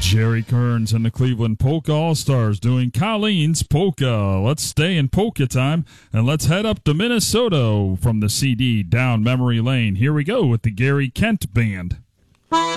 Jerry Kearns and the Cleveland Polka All-Stars doing Colleen's Polka. Let's stay in polka time, and let's head up to Minnesota from the CD Down Memory Lane. Here we go with the Gary Kent Band.